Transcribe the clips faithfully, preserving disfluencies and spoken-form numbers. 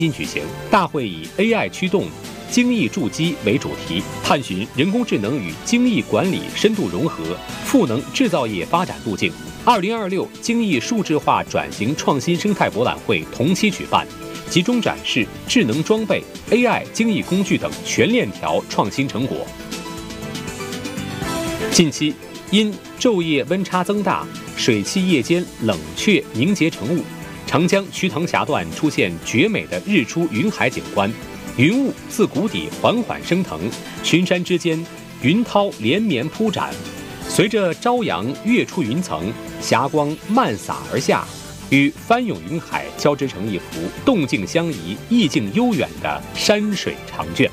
今举行大会以 A I 驱动精益筑基为主题，探寻人工智能与精益管理深度融合、赋能制造业发展路径。二零二六精益数字化转型创新生态博览会同期举办，集中展示智能装备、A I 精益工具等全链条创新成果。近期因昼夜温差增大，水汽夜间冷却凝结成雾，长江瞿塘峡段出现绝美的日出云海景观，云雾自谷底缓缓升腾，群山之间云涛连绵铺展，随着朝阳跃出云层，霞光漫洒而下，与翻涌云海交织成一幅动静相宜、意境悠远的山水长卷。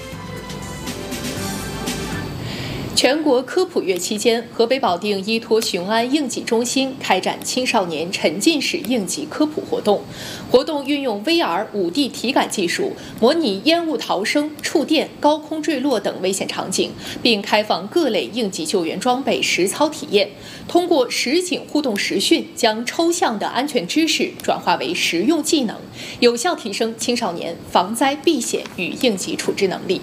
全国科普月期间，河北保定依托雄安应急中心开展青少年沉浸式应急科普活动。活动运用 V R 五 D 体感技术，模拟烟雾逃生、触电、高空坠落等危险场景，并开放各类应急救援装备实操体验。通过实景互动实训，将抽象的安全知识转化为实用技能，有效提升青少年防灾避险与应急处置能力。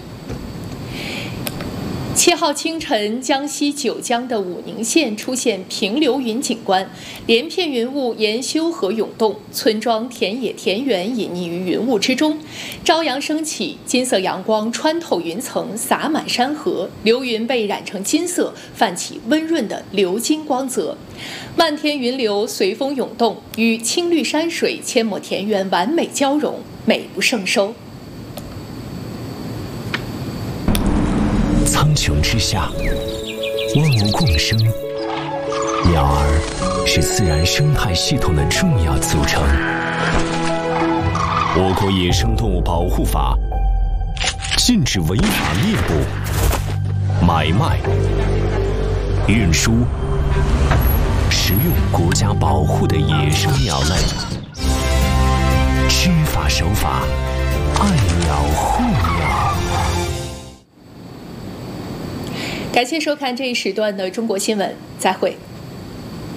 七号清晨，江西九江的武宁县出现平流云景观，连片云雾沿修河涌动，村庄、田野、田园隐匿于云雾之中。朝阳升起，金色阳光穿透云层，洒满山河，流云被染成金色，泛起温润的流金光泽。漫天云流随风涌动，与青绿山水、阡陌田园完美交融，美不胜收。 苍穹之下，万物共生，鸟儿是自然生态系统的重要组成。我国野生动物保护法禁止违法猎捕、买卖、运输、食用国家保护的野生鸟类。知法守法，爱鸟护鸟。 感谢收看这一时段的中国新闻，再会。